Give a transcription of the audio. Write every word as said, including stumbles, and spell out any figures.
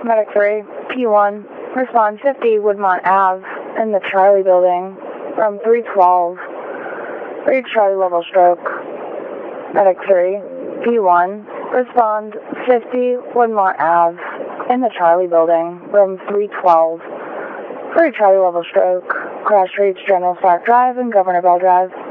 Medic three, P one, respond fifty Woodmont Ave in the Charlie building, room three twelve. Read Charlie level stroke. Medic three, P one, respond fifty Woodmont Ave in the Charlie building, room three twelve. Read Charlie level stroke. Crash reach General Stark Drive and Governor Bell Drive.